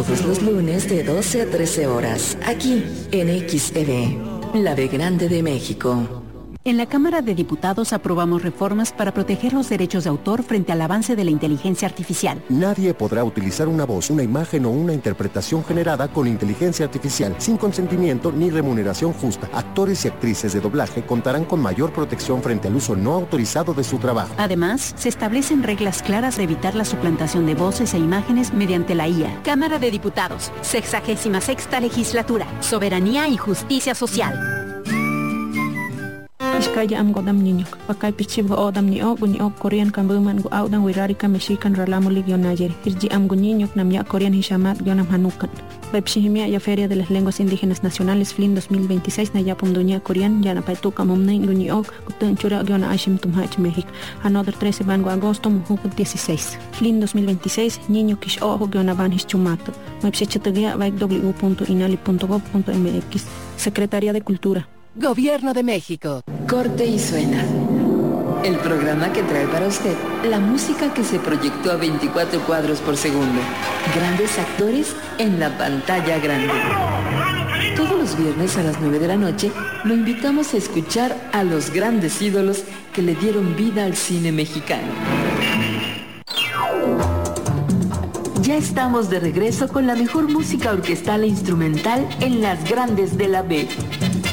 Todos los lunes de 12 a 13 horas, aquí en XED, la B Grande de México. En la Cámara de Diputados aprobamos reformas para proteger los derechos de autor frente al avance de la inteligencia artificial. Nadie podrá utilizar una voz, una imagen o una interpretación generada con inteligencia artificial sin consentimiento ni remuneración justa. Actores y actrices de doblaje contarán con mayor protección frente al uso no autorizado de su trabajo. Además, se establecen reglas claras para evitar la suplantación de voces e imágenes mediante la IA. Cámara de Diputados, 66ª Legislatura, Soberanía y Justicia Social. Iskaya am godam niñok, pakai pichib go odam ni ok Korean kambuman go audan wirari ka Mexican ralamulig yon ayer. Irji am go niñok nam ya Korean hishamat yon am hanukan. Pepshihimia ya Feria de las Lenguas Indígenas Nacionales FLIN 2026 na yapum dunia Korean ya na paitu kamumnain go ni ok kutun chura yon ashim tumhach México. Another 13 van go agosto muhuk 16. FLIN 2026 niño kish ojo yon avan hischumato. Mepshechatagia vaik w.inali.gov.mx. Secretaría de Cultura. Gobierno de México. Corte y suena. El programa que trae para usted la música que se proyectó a 24 cuadros por segundo. Grandes actores en la pantalla grande. Todos los viernes a las 9 de la noche lo invitamos a escuchar a los grandes ídolos que le dieron vida al cine mexicano. Ya estamos de regreso con la mejor música orquestal e instrumental en las grandes de la B.